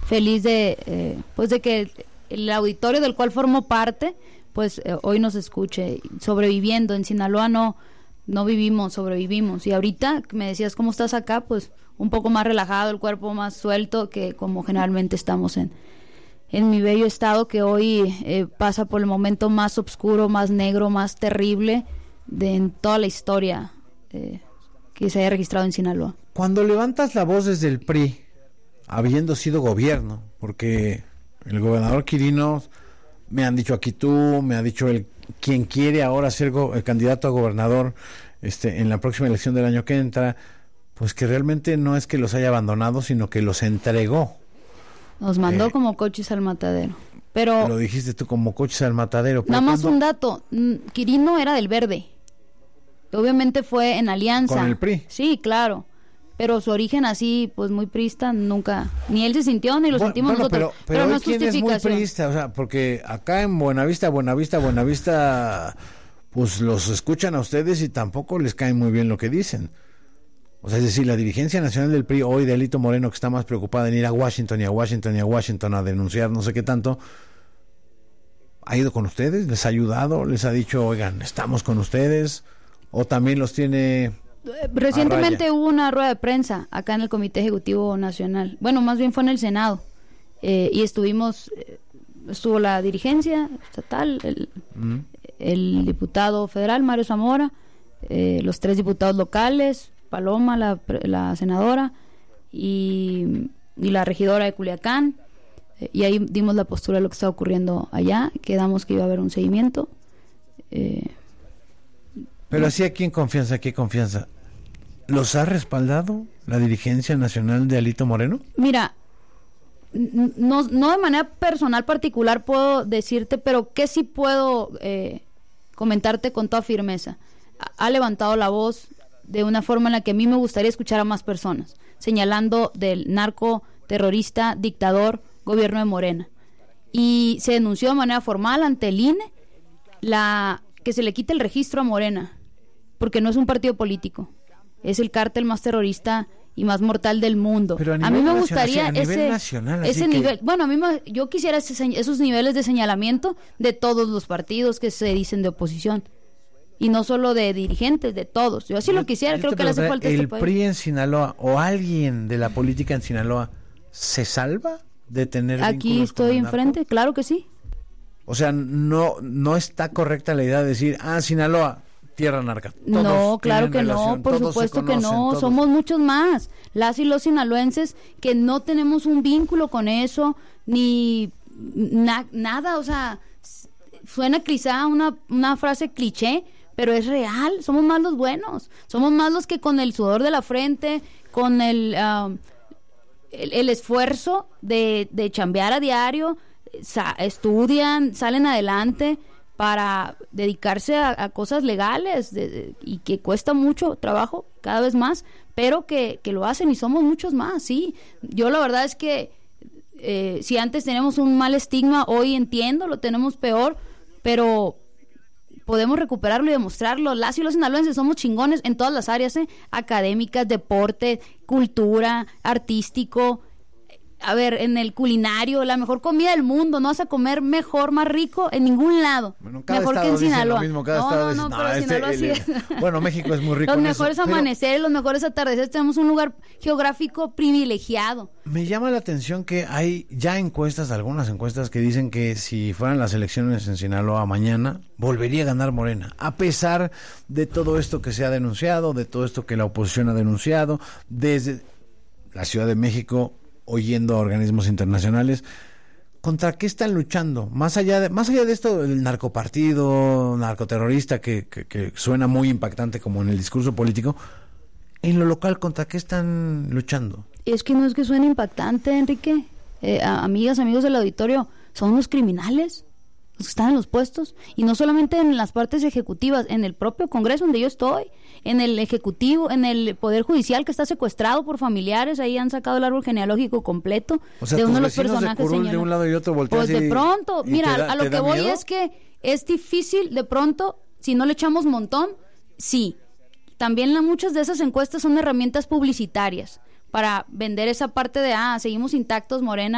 feliz pues de que el auditorio del cual formo parte, pues hoy nos escuche, sobreviviendo. En Sinaloa no vivimos, sobrevivimos. Y ahorita me decías cómo estás acá, pues un poco más relajado, el cuerpo más suelto que como generalmente estamos en mi bello estado, que hoy pasa por el momento más oscuro, más negro, más terrible en toda la historia que se haya registrado en Sinaloa. Cuando levantas la voz desde el PRI, habiendo sido gobierno, porque el gobernador Quirino, me han dicho aquí tú, me ha dicho quien quiere ahora ser el candidato a gobernador en la próxima elección del año que entra, pues que realmente no es que los haya abandonado, sino que los entregó. Nos mandó como coches al matadero. Pero lo dijiste tú, como coches al matadero. Nada más un dato, Quirino era del Verde. Obviamente fue en alianza. ¿Con el PRI? Sí, claro. Pero su origen así, pues muy priista, nunca, ni él se sintió, ni lo sentimos nosotros. Pero no es ¿quién es muy justificación. priista? O sea, porque acá en Buenavista, pues los escuchan a ustedes y tampoco les cae muy bien lo que dicen. O sea, es decir, la dirigencia nacional del PRI hoy de Alito Moreno, que está más preocupada en ir a Washington a denunciar no sé qué tanto, ¿ha ido con ustedes? ¿Les ha ayudado? ¿Les ha dicho, oigan, estamos con ustedes? ¿O también los tiene...? Recientemente hubo una rueda de prensa acá en el Comité Ejecutivo Nacional. Bueno, más bien fue en el Senado. Y estuvo la dirigencia estatal, el diputado federal, Mario Zamora, los 3 diputados locales, Paloma, la senadora, y la regidora de Culiacán. Y ahí dimos la postura de lo que estaba ocurriendo allá. Quedamos que iba a haber un seguimiento. Pero así aquí en confianza, ¿qué confianza? ¿Los ha respaldado la dirigencia nacional de Alito Moreno? Mira, no de manera personal particular puedo decirte, pero que sí puedo comentarte con toda firmeza. Ha levantado la voz de una forma en la que a mí me gustaría escuchar a más personas, señalando del narco terrorista, dictador, gobierno de Morena. Y se denunció de manera formal ante el INE que se le quite el registro a Morena, porque no es un partido político, es el cártel más terrorista y más mortal del mundo. Pero a mí me gustaría ese nivel, bueno, yo quisiera esos niveles de señalamiento de todos los partidos que se dicen de oposición, y no solo de dirigentes, de todos. Yo así lo quisiera, creo que le hace falta a este país. ¿El PRI en Sinaloa o alguien de la política en Sinaloa se salva de tener aquí estoy enfrente? Claro que sí. O sea, no está correcta la idea de decir, Sinaloa, tierra narca. No, claro que no, por supuesto que no, somos muchos más. Las y los sinaloenses que no tenemos un vínculo con eso, ni nada, o sea, suena quizá una frase cliché, pero es real. Somos más los buenos, somos más los que con el sudor de la frente, con el esfuerzo de chambear a diario, estudian, salen adelante para dedicarse a cosas legales y que cuesta mucho trabajo, cada vez más, pero que lo hacen, y somos muchos más, sí. Yo la verdad es que si antes teníamos un mal estigma, hoy entiendo, lo tenemos peor, pero podemos recuperarlo y demostrarlo. Las y los sinaloenses somos chingones en todas las áreas, académicas, deporte, cultura, artístico. A ver, en el culinario, la mejor comida del mundo, no vas a comer mejor, más rico en ningún lado. Bueno, mejor que en Sinaloa. Bueno, México es muy rico. Los mejores amaneceres, los mejores atardeceres, tenemos un lugar geográfico privilegiado. Me llama la atención que hay ya algunas encuestas que dicen que si fueran las elecciones en Sinaloa mañana, volvería a ganar Morena, a pesar de todo esto que se ha denunciado, de todo esto que la oposición ha denunciado, desde la Ciudad de México, oyendo a organismos internacionales. ¿Contra qué están luchando? Más allá de esto, el narcopartido, narcoterrorista, que suena muy impactante como en el discurso político, en lo local, ¿contra qué están luchando? Es que no es que suene impactante, Enrique. Amigas, amigos del auditorio, son unos criminales los que están en los puestos, y no solamente en las partes ejecutivas, en el propio Congreso donde yo estoy, en el Ejecutivo, en el Poder Judicial, que está secuestrado por familiares. Ahí han sacado el árbol genealógico completo, o sea, de uno de los personajes señalados. De un lado y otro volteas, pues de pronto, mira, a lo que voy miedo? es que es difícil de pronto, si no le echamos montón, sí. También muchas de esas encuestas son herramientas publicitarias para vender esa parte de, seguimos intactos, Morena